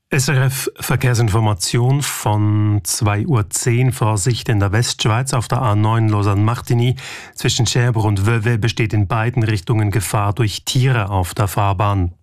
SRF Verkehrsinformation von 2:10 Uhr. Vorsicht in der Westschweiz auf der A9 Lausanne-Martigny. Zwischen Cherbourg und Vevey besteht in beiden Richtungen Gefahr durch Tiere auf der Fahrbahn.